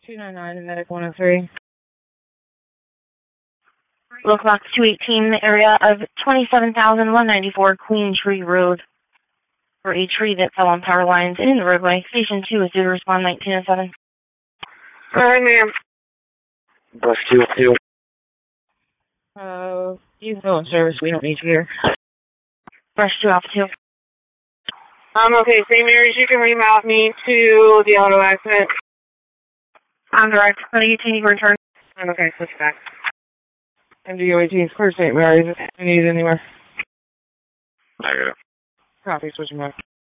299 Medic 103. Local box 218, the area of 27,194 Queen Tree Road. For a tree that fell on power lines in the roadway. Station 2 is due to respond 1907. Alright, ma'am. Bus 202. You can go in service. We don't need you here. Brush 2 Alpha 2. Okay, St. Mary's, you can remount me to the auto accident. On direct, 2018 return. Okay, switch back. MDO 18 clear St. Mary's if you need anywhere. Negative. Copy, switching back.